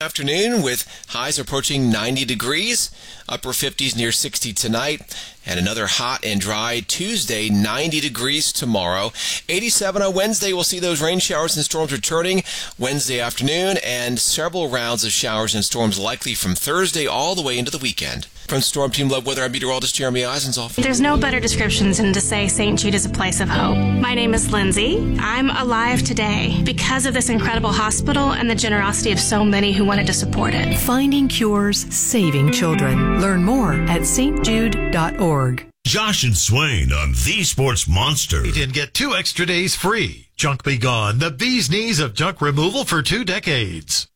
Afternoon with highs approaching 90 degrees, upper 50s near 60 tonight, and another hot and dry Tuesday, 90 degrees tomorrow. 87 on Wednesday. We'll see those rain showers and storms returning Wednesday afternoon, and several rounds of showers and storms likely from Thursday all the way into the weekend. From Storm Team Love Weather, I'm meteorologist Jeremy Eisenzoff. There's no better description than to say St. Jude is a place of hope. My name is Lindsay. I'm alive today because of this incredible hospital and the generosity of so many who wanted to support it. Finding cures, saving children. Learn more at stjude.org. Josh and Swain on The Sports Monster. And get 2 extra days free. Junk Be Gone, the bee's knees of junk removal for 2 decades.